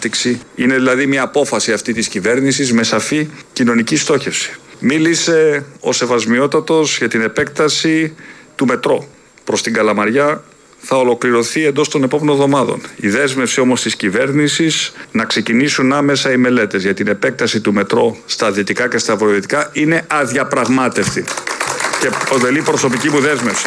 ανάπτυξη. Είναι δηλαδή μια απόφαση αυτή της κυβέρνησης με σαφή κοινωνική στόχευση. Μίλησε ο Σεβασμιότατος για την επέκταση του μετρό προς την Καλαμαριά. Θα ολοκληρωθεί εντός των επόμενων εβδομάδων. Η δέσμευση όμως της κυβέρνησης να ξεκινήσουν άμεσα οι μελέτες για την επέκταση του μετρό στα δυτικά και στα βορειοδυτικά είναι αδιαπραγμάτευτη και αποτελεί προσωπική μου δέσμευση.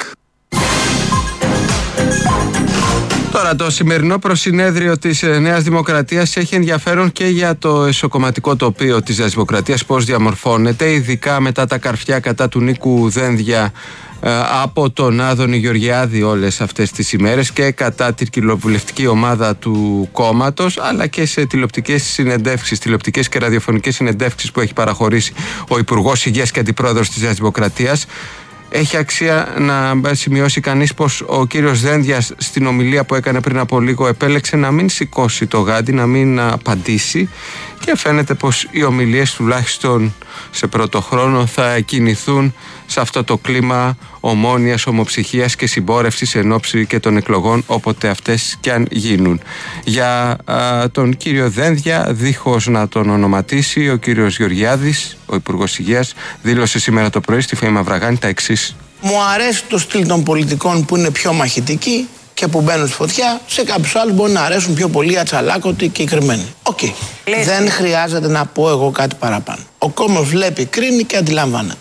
Τώρα, το σημερινό προσυνέδριο της Νέας Δημοκρατίας έχει ενδιαφέρον και για το εσωκομματικό τοπίο της Νέας Δημοκρατίας, πώς διαμορφώνεται, ειδικά μετά τα καρφιά κατά του Νίκου Δένδια από τον Άδωνη Γεωργιάδη όλες αυτές τις ημέρες και κατά την κοινοβουλευτική ομάδα του κόμματος, αλλά και σε τηλεοπτικές συνεντεύξεις, τηλεοπτικές και ραδιοφωνικές συνεντεύξεις που έχει παραχωρήσει ο Υπουργός Υγείας και Αντιπρόεδρος της Νέας Δημοκρατίας. Έχει αξία να σημειώσει κανείς πως ο κύριος Δένδιας στην ομιλία που έκανε πριν από λίγο επέλεξε να μην σηκώσει το γάντι, να μην απαντήσει, και φαίνεται πως οι ομιλίες τουλάχιστον σε πρώτο χρόνο θα κινηθούν σε αυτό το κλίμα ομόνοιας, ομοψυχίας και συμπόρευσης εν ώψη και των εκλογών, όποτε αυτές και αν γίνουν. Για τον κύριο Δένδια, δίχως να τον ονοματίσει, ο κύριος Γεωργιάδης, ο Υπουργός Υγείας, δήλωσε σήμερα το πρωί στη Φαΐ Μαυραγάνη τα εξής. Μου αρέσει το στυλ των πολιτικών που είναι πιο μαχητικοί και που μπαίνουν στη φωτιά. Σε κάποιους άλλους μπορεί να αρέσουν πιο πολύ ατσαλάκωτοι και κρυμμένοι. Οκ. Δεν χρειάζεται να πω εγώ κάτι παραπάνω. Ο κόμμος βλέπει, κρίνει και αντιλαμβάνεται.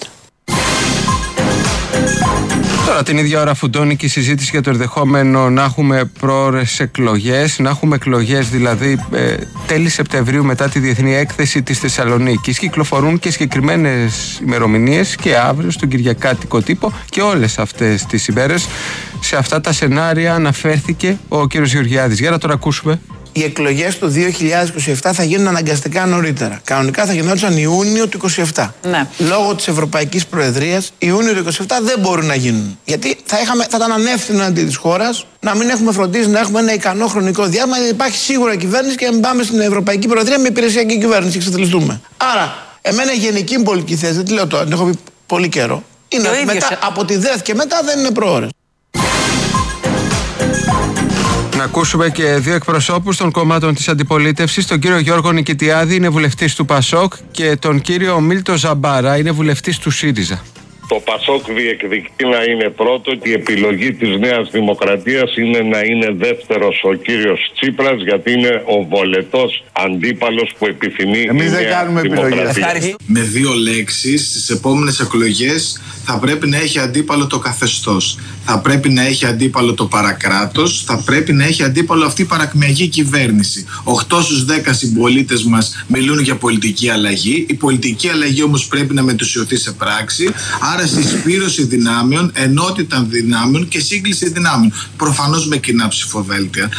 Τώρα την ίδια ώρα φουντώνει και η συζήτηση για το ενδεχόμενο να έχουμε πρόορες εκλογές, να έχουμε εκλογές δηλαδή τέλη Σεπτεμβρίου μετά τη Διεθνή Έκθεση της Θεσσαλονίκης. Κυκλοφορούν και συγκεκριμένες ημερομηνίες και αύριο στον Κυριακάτικο Τύπο και όλες αυτές τις ημέρες. Σε αυτά τα σενάρια αναφέρθηκε ο κύριος Γεωργιάδης. Για να τον ακούσουμε. Οι εκλογές του 2027 θα γίνουν αναγκαστικά νωρίτερα. Κανονικά θα γινόντουσαν Ιούνιο του 27. Ναι. Λόγω της Ευρωπαϊκής Προεδρίας, Ιούνιο του 27 δεν μπορούν να γίνουν. Γιατί θα ήταν ανεύθυνο αντί της χώρας να μην έχουμε φροντίσει να έχουμε ένα ικανό χρονικό διάστημα, γιατί υπάρχει σίγουρα κυβέρνηση και να πάμε στην Ευρωπαϊκή Προεδρία με υπηρεσιακή κυβέρνηση και εξατελιστούμε. Άρα, εμένα η γενική πολιτική θέση, δεν τη λέω τώρα, την έχω πει πολύ καιρό, είναι ότι από τη ΔΕΘ και μετά δεν είναι προώρες. Να ακούσουμε και δύο εκπροσώπους των κομμάτων της αντιπολίτευσης, τον κύριο Γιώργο Νικητιάδη, είναι βουλευτής του ΠΑΣΟΚ, και τον κύριο Μίλτο Ζαμπάρα, είναι βουλευτής του ΣΥΡΙΖΑ. Το ΠΑΣΟΚ διεκδικεί να είναι πρώτο και η επιλογή της Νέας Δημοκρατίας είναι να είναι δεύτερος ο κύριος Τσίπρας, γιατί είναι ο βολετός αντίπαλος που επιθυμεί η Νέα Δημοκρατία. Με δύο λέξεις, στις επόμενες εκλογές θα πρέπει να έχει αντίπαλο το καθεστώς, θα πρέπει να έχει αντίπαλο το παρακράτος, θα πρέπει να έχει αντίπαλο αυτή η παρακμιακή κυβέρνηση. 8 στους 10 συμπολίτες μας μιλούν για πολιτική αλλαγή. Η πολιτική αλλαγή όμως πρέπει να μετουσιωθεί σε πράξη. Άρα συσπήρωση δυνάμεων, ενότητα δυνάμεων και σύγκληση δυνάμεων. Προφανώς με κοινά ψηφοδέλτια.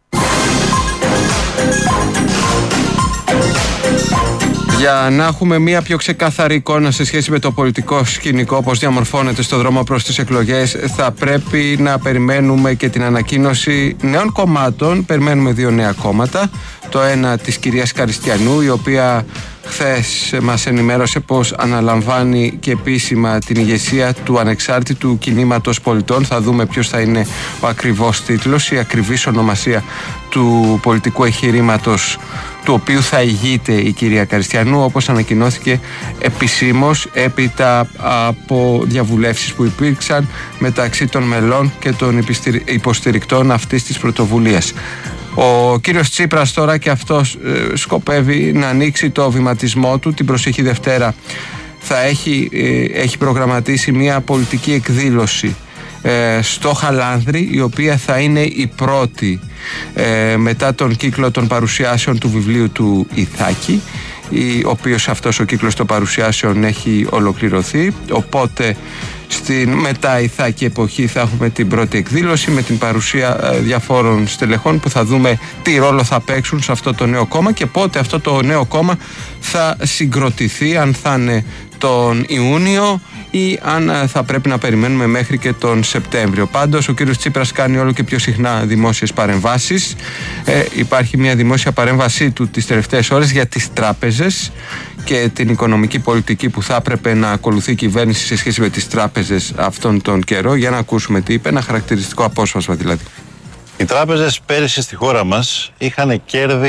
Για να έχουμε μια πιο ξεκάθαρη εικόνα σε σχέση με το πολιτικό σκηνικό, όπως διαμορφώνεται στο δρόμο προς τις εκλογές, θα πρέπει να περιμένουμε και την ανακοίνωση νέων κομμάτων. Περιμένουμε δύο νέα κόμματα. Το ένα της κυρίας Καριστιανού, η οποία χθες μας ενημέρωσε πως αναλαμβάνει και επίσημα την ηγεσία του Ανεξάρτητου Κινήματος Πολιτών. Θα δούμε ποιος θα είναι ο ακριβώς τίτλος, η ακριβής ονομασία του πολιτικού εγχειρήματος του οποίου θα ηγείται η κυρία Καριστιανού, όπως ανακοινώθηκε επισήμως έπειτα από διαβουλεύσεις που υπήρξαν μεταξύ των μελών και των υποστηρικτών αυτής της πρωτοβουλίας. Ο κύριος Τσίπρας τώρα και αυτός σκοπεύει να ανοίξει το βηματισμό του. Την προσεχή Δευτέρα θα έχει προγραμματίσει μια πολιτική εκδήλωση στο Χαλάνδρη, η οποία θα είναι η πρώτη μετά τον κύκλο των παρουσιάσεων του βιβλίου του Ιθάκη, ο οποίος αυτός ο κύκλος των παρουσιάσεων έχει ολοκληρωθεί. Οπότε στην μετά Ιθάκη εποχή θα έχουμε την πρώτη εκδήλωση με την παρουσία διαφόρων στελεχών που θα δούμε τι ρόλο θα παίξουν σε αυτό το νέο κόμμα και πότε αυτό το νέο κόμμα θα συγκροτηθεί, αν θα είναι τον Ιούνιο ή αν θα πρέπει να περιμένουμε μέχρι και τον Σεπτέμβριο. Πάντως ο κύριος Τσίπρας κάνει όλο και πιο συχνά δημόσιες παρεμβάσεις. Υπάρχει μια δημόσια παρέμβασή του τις τελευταίες ώρες για τις τράπεζες και την οικονομική πολιτική που θα έπρεπε να ακολουθεί η κυβέρνηση σε σχέση με τις τράπεζες αυτόν τον καιρό. Για να ακούσουμε τι είπε, ένα χαρακτηριστικό απόσπασμα δηλαδή. Οι τράπεζες πέρυσι στη χώρα μας είχαν κέρδη